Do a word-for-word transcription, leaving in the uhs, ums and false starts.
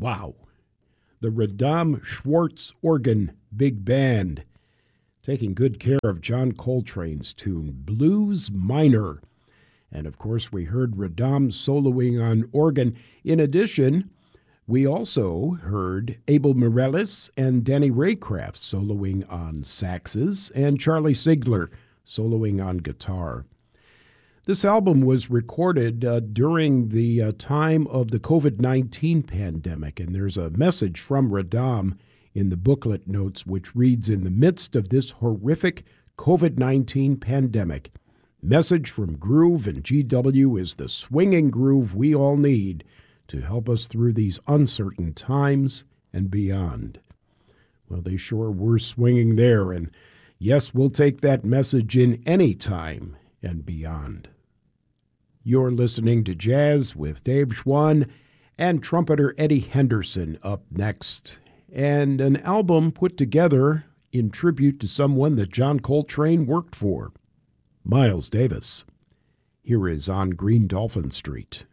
Wow. The Radom Schwartz Organ Big Band, taking good care of John Coltrane's tune, Blues Minor. And of course, we heard Radom soloing on organ. In addition, we also heard Abel Morales and Danny Raycraft soloing on saxes, and Charlie Sigler soloing on guitar. This album was recorded uh, during the uh, time of the covid nineteen pandemic, and there's a message from Radom in the booklet notes which reads, "In the midst of this horrific covid nineteen pandemic, message from Groove and G W is the swinging groove we all need to help us through these uncertain times and beyond." Well, they sure were swinging there, and yes, we'll take that message in any time and beyond. You're listening to Jazz with Dave Schwann and trumpeter Eddie Henderson up next, and an album put together in tribute to someone that John Coltrane worked for, Miles Davis. Here is On Green Dolphin Street.